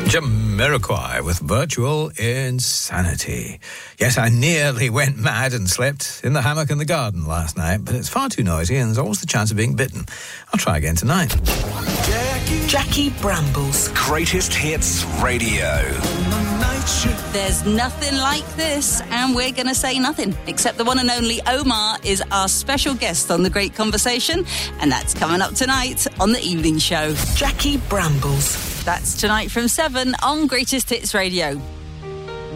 Jamiroquai with Virtual Insanity. Yes, I nearly went mad and slept in the hammock in the garden last night, but it's far too noisy and there's always the chance of being bitten. I'll try again tonight. Jackie Brambles. Greatest Hits Radio. There's nothing like this, and we're going to say nothing, except the one and only Omar is our special guest on The Great Conversation, and that's coming up tonight on The Evening Show. Jackie Brambles. That's tonight from 7 on Greatest Hits Radio.